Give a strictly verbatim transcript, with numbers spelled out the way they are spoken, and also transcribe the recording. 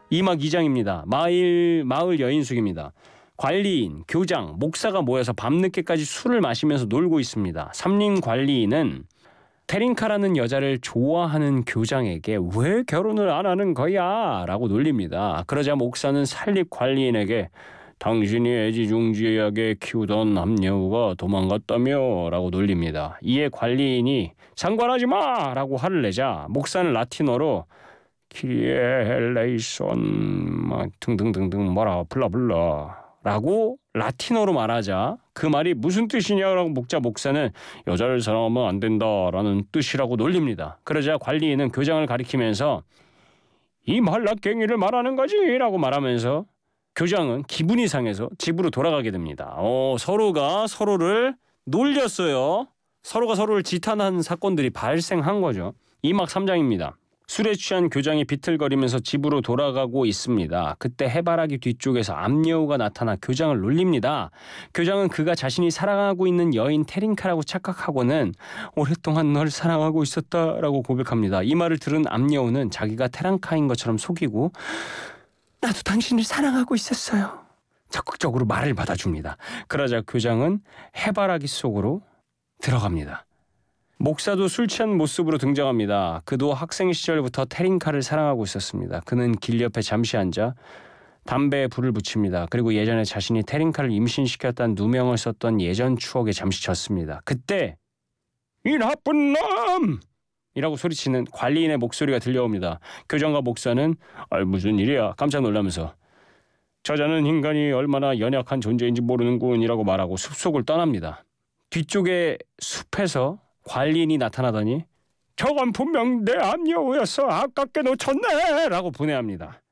이 막 이 장입니다. 마을, 마을 여인숙입니다. 관리인, 교장, 목사가 모여서 밤늦게까지 술을 마시면서 놀고 있습니다. 삼림 관리인은 테린카라는 여자를 좋아하는 교장에게 왜 결혼을 안 하는 거야? 라고 놀립니다. 그러자 목사는 산립 관리인에게 당신이 애지중지하게 키우던 남녀가 도망갔다며 라고 놀립니다. 이에 관리인이 상관하지 마! 라고 화를 내자 목사는 라틴어로 키리에 엘레이손 막 등등등등 뭐라 블라블라 라고 라틴어로 말하자 그 말이 무슨 뜻이냐라고 묻자 목사는 여자를 사랑하면 안 된다라는 뜻이라고 놀립니다. 그러자 관리인은 교장을 가리키면서 이 말라깽이를 말하는 거지 라고 말하면서 교장은 기분이 상해서 집으로 돌아가게 됩니다. 어, 서로가 서로를 놀렸어요. 서로가 서로를 지탄한 사건들이 발생한 거죠. 이 막 삼 장입니다. 술에 취한 교장이 비틀거리면서 집으로 돌아가고 있습니다. 그때 해바라기 뒤쪽에서 암여우가 나타나 교장을 놀립니다. 교장은 그가 자신이 사랑하고 있는 여인 테린카라고 착각하고는 오랫동안 널 사랑하고 있었다라고 고백합니다. 이 말을 들은 암여우는 자기가 테란카인 것처럼 속이고 나도 당신을 사랑하고 있었어요. 적극적으로 말을 받아줍니다. 그러자 교장은 해바라기 속으로 들어갑니다. 목사도 술 취한 모습으로 등장합니다. 그도 학생 시절부터 테린카를 사랑하고 있었습니다. 그는 길 옆에 잠시 앉아 담배에 불을 붙입니다. 그리고 예전에 자신이 테린카를 임신시켰다는 누명을 썼던 예전 추억에 잠시 젖습니다. 그때 이 나쁜 놈! 이라고 소리치는 관리인의 목소리가 들려옵니다. 교장과 목사는 아, 무슨 일이야? 깜짝 놀라면서 저자는 인간이 얼마나 연약한 존재인지 모르는군 이라고 말하고 숲속을 떠납니다. 뒤쪽의 숲에서 관리인이 나타나더니 저건 분명 내 암여우였어. 아깝게 놓쳤네 라고 분해합니다.